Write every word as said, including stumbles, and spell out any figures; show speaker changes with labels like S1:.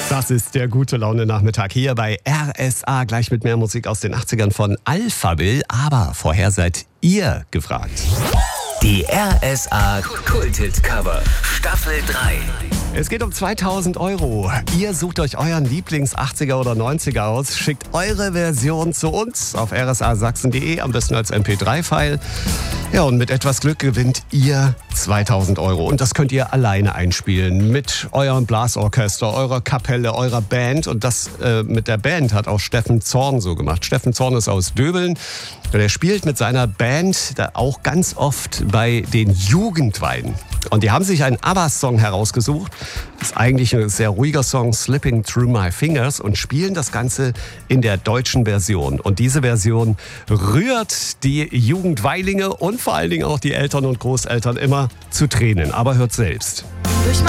S1: Das ist der gute Laune-Nachmittag hier bei R S A. Gleich mit mehr Musik aus den achtzigern von Alphaville. Aber vorher seid ihr gefragt.
S2: Die R S A Kult-Hit-Cover Staffel drei.
S1: Es geht um zweitausend Euro. Ihr sucht euch euren Lieblings-achtziger oder neunziger aus, schickt eure Version zu uns auf r s a sachsen punkt d e, am besten als M P drei File. Ja, und mit etwas Glück gewinnt ihr zweitausend Euro. Und das könnt ihr alleine einspielen mit eurem Blasorchester, eurer Kapelle, eurer Band. Und das äh, mit der Band hat auch Steffen Zorn so gemacht. Steffen Zorn ist aus Döbeln. Der spielt mit seiner Band da auch ganz oft bei den Jugendweiden. Und die haben sich einen ABBA-Song herausgesucht. Das ist eigentlich ein sehr ruhiger Song, Slipping Through My Fingers, und spielen das Ganze in der deutschen Version. Und diese Version rührt die Jugendweilinge und vor allen Dingen auch die Eltern und Großeltern immer zu Tränen. Aber hört selbst.